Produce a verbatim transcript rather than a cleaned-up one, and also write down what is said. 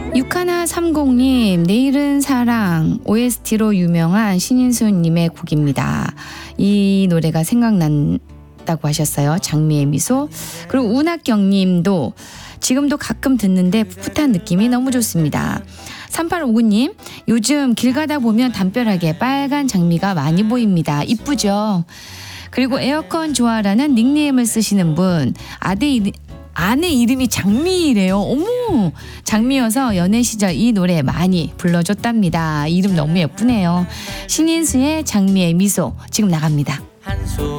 육일삼공님, 내일은 사랑 오에스티로 유명한 신인수님의 곡입니다. 이 노래가 생각난다고 하셨어요. 장미의 미소. 그리고 운학경님도 지금도 가끔 듣는데 풋풋한 느낌이 너무 좋습니다. 삼팔오구님, 요즘 길 가다 보면 담벼락에 빨간 장미가 많이 보입니다. 이쁘죠? 그리고 에어컨 좋아라는 닉네임을 쓰시는 분, 아내 이름 아내 이름이 장미래요. 어머, 장미여서 연애 시절 이 노래 많이 불러줬답니다. 이름 너무 예쁘네요. 신인수의 장미의 미소 지금 나갑니다.